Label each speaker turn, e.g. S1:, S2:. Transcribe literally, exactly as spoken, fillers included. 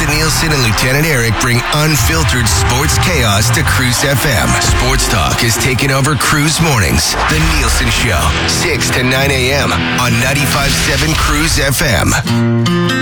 S1: Justin Nielsen and Lieutenant Eric bring unfiltered sports chaos to Cruise F M. Sports talk is taking over Cruise Mornings. The Nielsen Show, six to nine a.m. on ninety-five point seven Cruise F M.